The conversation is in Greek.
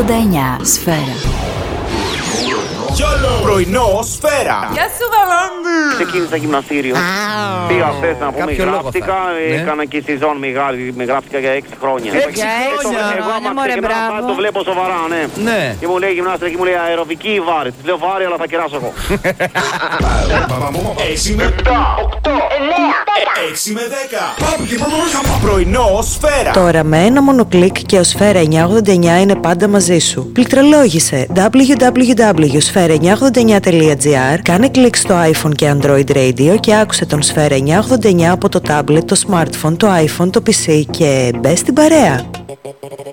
Σφαίρα. Πρωινό Σφαίρα. Γεια σου Βαλάντι. Ξεκίνησα γυμναστήριο. Πήγα χθες να πούμε, γράφτηκα. Έκανα και σεζόν με γράφτηκα για 6 χρόνια. 6 χρόνια. Εγώ άμα ξεκινάω το βλέπω σοβαρά, ναι. Και μου λέει γυμνάστρια και μου λέει αεροβική ή βάρη. Της λέω βάρη αλλά θα κεράσω εγώ. 6 με 7, 8, 9, 6 με 10. Πρωινό Σφαίρα. Τώρα με ένα μόνο κλικ και ο Σφαίρα 989 είναι πάντα μαζί σου. Πληκτρολόγησε www.sfera989.gr, κάνε κλικ στο iPhone και Android Radio και άκουσε τον Σφαίρα 989 από το tablet, το smartphone, το iPhone, το PC και μπες στην παρέα.